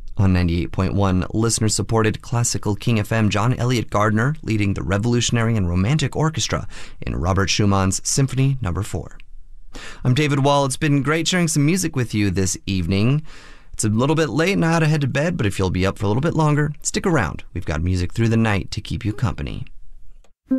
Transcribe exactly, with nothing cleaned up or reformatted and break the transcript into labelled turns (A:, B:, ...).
A: On ninety-eight point one, listener-supported Classical King F M, John Elliott Gardner leading the Revolutionary and Romantic Orchestra in Robert Schumann's Symphony Number four. I'm David Wall. It's been great sharing some music with you this evening. It's a little bit late and I ought to head to bed, but if you'll be up for a little bit longer, stick around. We've got music through the night to keep you company.